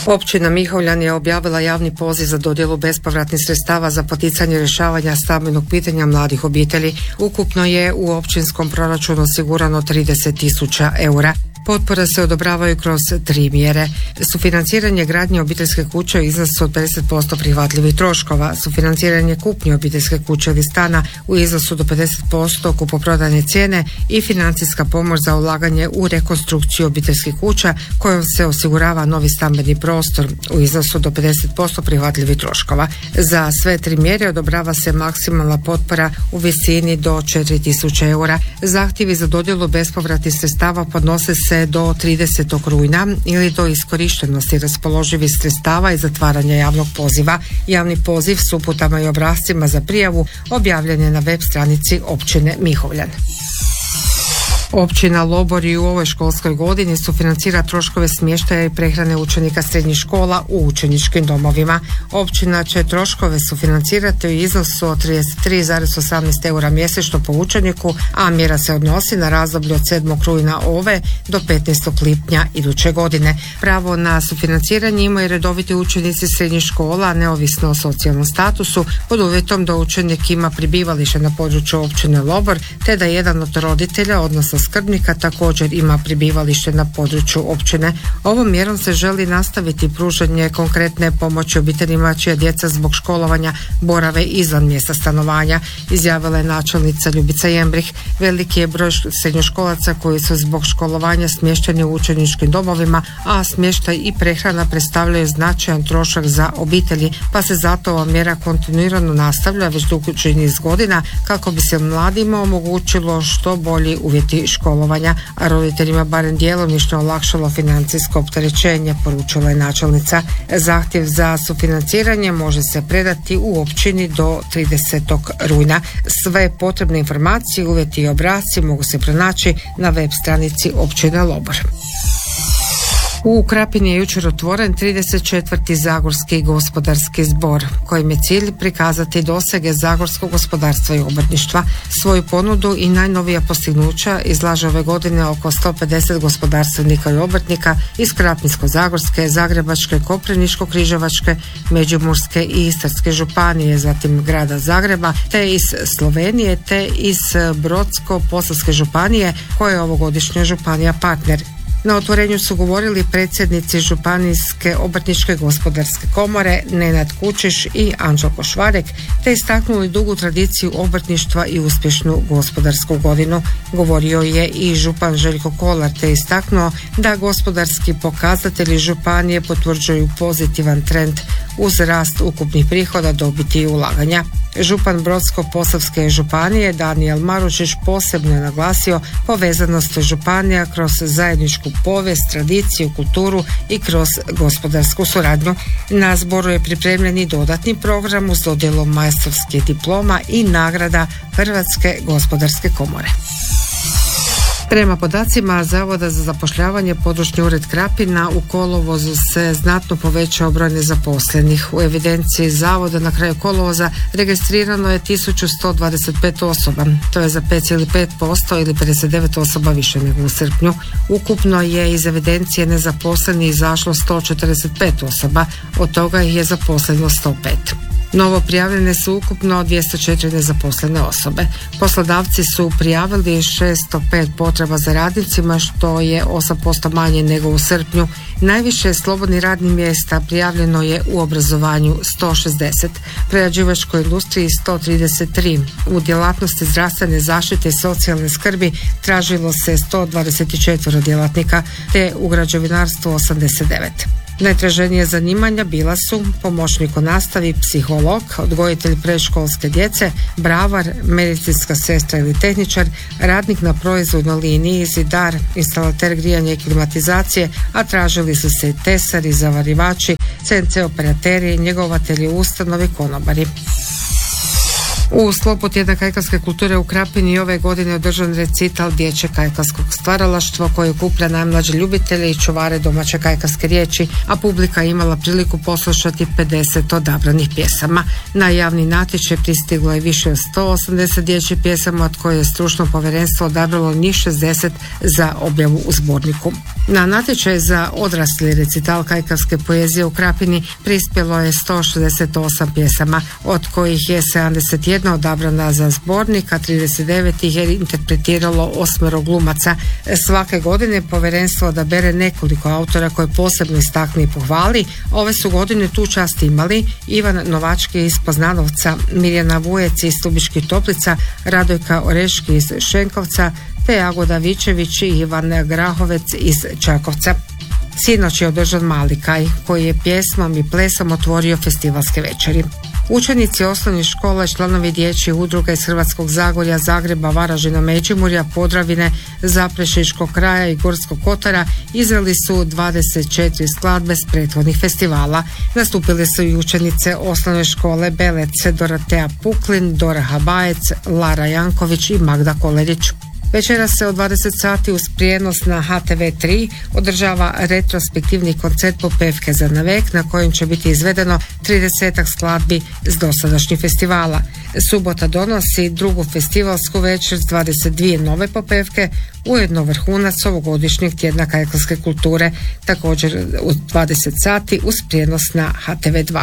Općina Mihovljan je objavila javni poziv za dodjelu bespovratnih sredstava za poticanje rješavanja stambenog pitanja mladih obitelji. Ukupno je u općinskom proračunu osigurano 30.000 eura. Potpore se odobravaju kroz 3 mjere. Sufinanciranje gradnje obiteljske kuće u iznosu od 50% prihvatljivih troškova, sufinanciranje kupnje obiteljske kuće ili stana u iznosu do 50% kupoprodajne cijene i financijska pomoć za ulaganje u rekonstrukciju obiteljskih kuća kojom se osigurava novi stambeni prostor u iznosu do 50% prihvatljivih troškova. Za sve 3 mjere odobrava se maksimalna potpora u visini do 4.000 eura. Zahtjevi za dodjelu bespovratnih sredstava podnose se do 30. rujna ili do iskorištenosti raspoloživih sredstava i zatvaranja javnog poziva. Javni poziv s uputama i obrascima za prijavu objavljen je na web stranici općine Mihovljan. Općina Lobor i u ovoj školskoj godini sufinancira troškove smještaja i prehrane učenika srednjih škola u učeničkim domovima. Općina će troškove sufinancirati u iznosu od 33,18 eura mjesečno po učeniku, a mjera se odnosi na razdoblje od 7. rujna ove do 15. lipnja iduće godine. Pravo na sufinanciranje imaju redoviti učenici srednjih škola, neovisno o socijalnom statusu, pod uvjetom da učenik ima prebivalište na području općine Lobor, te da jedan od roditelja, odnosno skrbnika, također ima prebivalište na području općine. Ovom mjerom se želi nastaviti pružanje konkretne pomoći obiteljima čija djeca zbog školovanja borave izvan mjesta stanovanja, izjavila je načelnica Ljubica Jembrih. Veliki je broj srednjoškolaca koji su zbog školovanja smješteni u učeničkim domovima, a smještaj i prehrana predstavljaju značajan trošak za obitelji, pa se zato ova mjera kontinuirano nastavlja već duži niz godina kako bi se mladima omogućilo što bolji uvjeti školovanja, a roditeljima barem djelomično olakšalo financijsko opterećenje, poručila je načelnica. Zahtjev za sufinanciranje može se predati u općini do 30. rujna. Sve potrebne informacije, uvjeti i obrasci mogu se pronaći na web stranici općine Lobor. U Krapini je jučer otvoren 34. Zagorski gospodarski zbor, kojim je cilj prikazati dosege zagorskog gospodarstva i obrtništva. Svoju ponudu i najnovija postignuća izlaže ove godine oko 150 gospodarstvenika i obrtnika iz Krapinsko-zagorske, Zagrebačke, Koprivničko-križevačke, Međimurske i Istarske županije, zatim grada Zagreba, te iz Slovenije, te iz Brodsko-posavske županije, koja je ovogodišnja županija partner. Na otvorenju su govorili predsjednici Županijske obrtničke gospodarske komore Nenad Kučiš i Anđelko Švarek, te istaknuli dugu tradiciju obrtništva i uspješnu gospodarsku godinu. Govorio je i župan Željko Kolar, te istaknuo da gospodarski pokazatelji županije potvrđuju pozitivan trend uz rast ukupnih prihoda, dobiti i ulaganja. Župan Brodsko-posavske županije Danijel Marušić posebno je naglasio povezanost županija kroz zajedničku povijest, tradiciju, kulturu i kroz gospodarsku suradnju. Na zboru je pripremljen i dodatni program uz dodjelom majstorskih diploma i nagrada Hrvatske gospodarske komore. Prema podacima Zavoda za zapošljavanje, područni ured Krapina u kolovozu se znatno povećao broj nezaposlenih. U evidenciji Zavoda na kraju kolovoza registrirano je 1125 osoba. To je za 5,5% ili 59 osoba više nego u srpnju. Ukupno je iz evidencije nezaposlenih izašlo 145 osoba, od toga ih je zaposleno 105. Novo prijavljene su ukupno 204 nezaposlene osobe. Poslodavci su prijavili 605 potreba za radnicima, što je 8% manje nego u srpnju. Najviše slobodnih radnih mjesta prijavljeno je u obrazovanju 160, prerađivačkoj industriji 133, u djelatnosti zdravstvene zaštite i socijalne skrbi tražilo se 124 djelatnika, te u građevinarstvu 89. Najtraženije zanimanja bila su pomoćnik u nastavi, psiholog, odgojitelj predškolske djece, bravar, medicinska sestra ili tehničar, radnik na proizvodnoj liniji, zidar, instalater grijanja i klimatizacije, a tražili su se tesari, zavarivači, CNC operateri, njegovatelji u ustanovi, konobari. U sklopu tjedna kajkavske kulture u Krapini ove godine je održan recital dječje kajkavskog stvaralaštva koje okuplja najmlađe ljubitelje i čuvare domaće kajkavske riječi, a publika je imala priliku poslušati 50 odabranih pjesama. Na javni natječaj pristiglo je više od 180 dječjih pjesama, od koje je stručno povjerenstvo odabralo njih 60 za objavu u zborniku. Na natječaj za odrasli recital kajkavske poezije u Krapini prispjelo je 168 pjesama, od kojih je 71 odabrana za zbornik, a 39 ih je interpretiralo 8 glumaca. Svake godine povjerenstvo odabere nekoliko autora koje posebno istakne i pohvali. Ove su godine tu čast imali Ivan Novački iz Poznanovca, Mirjana Vujec iz Stubičkih Toplica, Radojka Oreški iz Šenkovca, te Jagoda Vičević i Ivan Grahovec iz Čakovca. Sinoć je održan mali kaj koji je pjesmom i plesom otvorio festivalske večeri. Učenici osnovnih škola i članovi dječjih udruga iz Hrvatskog Zagorja, Zagreba, Varaždina, Međimurja, Podravine, Zaprešiškog kraja i Gorskog kotara izveli su 24 skladbe s prethodnih festivala. Nastupile su i učenice osnovne škole Belec, Dorotea Puklin, Dora Habajec, Lara Janković i Magda Kolerić. Večeras se od 20 sati uz prijenos na HTV3 održava retrospektivni koncert Popevke za navek, na kojem će biti izvedeno 30 skladbi s dosadašnjih festivala. Subota donosi drugu festivalsku večer s 22 nove popevke, ujedno vrhunac ovogodišnjeg tjedna kajkavske kulture, također u 20 sati uz prijenos na HTV2.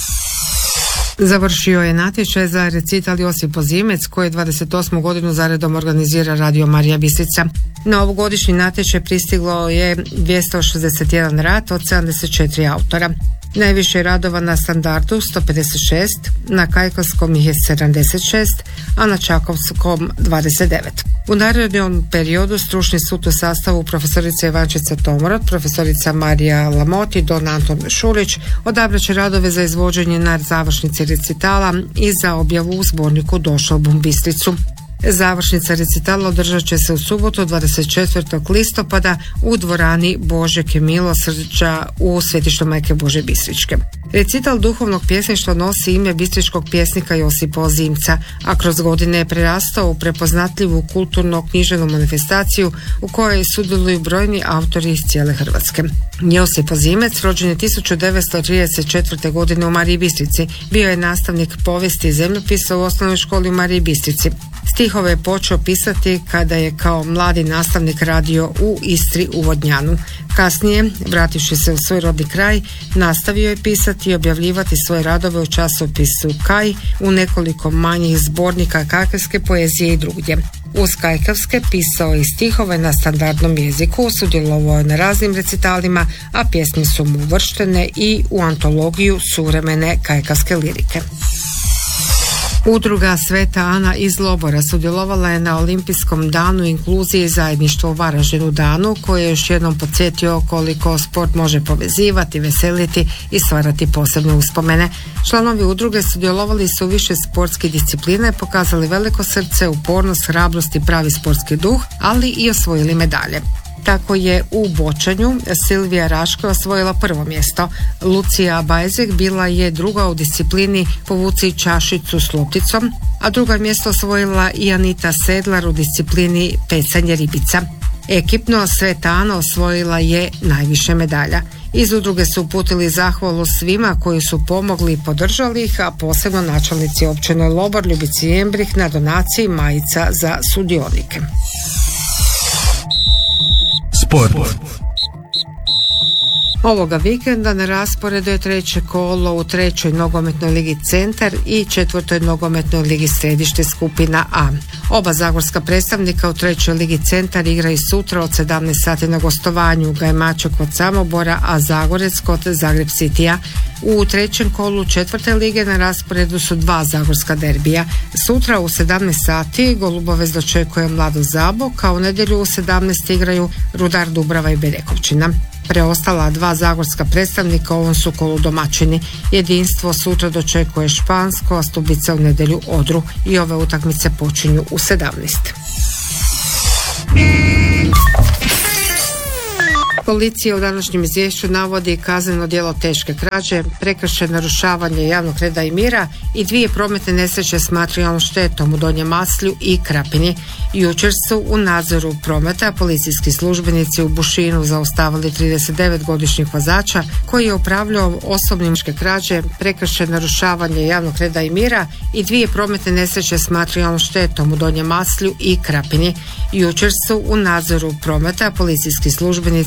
Završio je natječaj za recital Josip Ozimec koji 28. godinu zaredom organizira Radio Marija Bistrica. Na ovogodišnji natječaj pristiglo je 261 rad od 74 autora. Najviše radova na standardu 156, na kajkavskom ih je 76, a na čakovskom 29. U narednom periodu stručni sud u sastavu profesorica Ivančica Tomorot, profesorica Marija Lamot i don Anton Šulić odabrat će radove za izvođenje na završnici recitala i za objavu u zborniku Došao bum Bistricu. Završnica recitala održat će se u subotu 24. listopada u dvorani Božeg milosrđa u Svetištu Majke Božje Bistričke. Recital duhovnog pjesništva nosi ime bistričkog pjesnika Josipa Ozimca, a kroz godine je prerastao u prepoznatljivu kulturno-književnu manifestaciju u kojoj sudjeluju brojni autori iz cijele Hrvatske. Josip Ozimec rođen je 1934. godine u Mariji Bistrici. Bio je nastavnik povijesti i zemljopisa u osnovnoj školi u Mariji Bistrici. Stihove je počeo pisati kada je kao mladi nastavnik radio u Istri u Vodnjanu. Kasnije, vrativši se u svoj rodni kraj, nastavio je pisati i objavljivati svoje radove u časopisu Kaj, u nekoliko manjih zbornika kajkavske poezije i drugdje. Uz kajkavske pisao i stihove na standardnom jeziku, sudjelovao je na raznim recitalima, a pjesme su mu uvrštene i u antologiju suvremene kajkavske lirike. Udruga Sveta Ana iz Lobora sudjelovala je na Olimpijskom danu inkluzije i zajedništva u Varaždinu danu, koji je još jednom podsjetio koliko sport može povezivati, veseliti i stvarati posebne uspomene. Članovi udruge sudjelovali su u više sportskih disciplina i pokazali veliko srce, upornost, hrabrost i pravi sportski duh, ali i osvojili medalje. Tako je u bočanju Silvija Raško osvojila prvo mjesto. Lucija Bajzek bila je druga u disciplini povuci čašicu s lopticom, a drugo mjesto osvojila i Anita Sedlar u disciplini pecanje ribica. Ekipno Sveta Ana osvojila je najviše medalja. Iz udruge su uputili zahvalu svima koji su pomogli i podržali ih, a posebno načelnici općine Lobor Ljubici Jembrih na donaciji majica za sudionike. Sport. Ovoga vikenda na rasporedu je treće kolo u trećoj nogometnoj ligi Centar i četvrtoj nogometnoj ligi Središte skupina A. Oba zagorska predstavnika u trećoj ligi Centar igraju sutra od 17 sati na gostovanju. Gajmačak kod Samobora, a Zagorec kod Zagreb Citya. U trećem kolu četvrte lige na rasporedu su dva zagorska derbija. Sutra u 17 sati Golubovec dočekuje Mladu Zabok, a u nedjelju u 17 igraju Rudar Dubrava i Berekovčina. Preostala dva zagorska predstavnika u ovom su kolu domaćini. Jedinstvo sutra dočekuje Špansko, a Stubica u nedjelju Odru, i ove utakmice počinju u 17. Policija u današnjem izvješću navodi kazneno djelo teške krađe, prekršaj narušavanje javnog reda i mira i 2 prometne nesreće s materijalnom štetom u Donjem Maslju i Krapini. Jučer su u nadzoru prometa policijski službenici u Bušinu zaustavili 39-godišnjeg vozača koji je upravljao osobnim krađe, prekršaj narušavanje javnog reda i mira i 2 prometne nesreće s materijalnom štetom u Donjem Maslju i Krapini. Jučer su u nadzoru prometa policijski službenici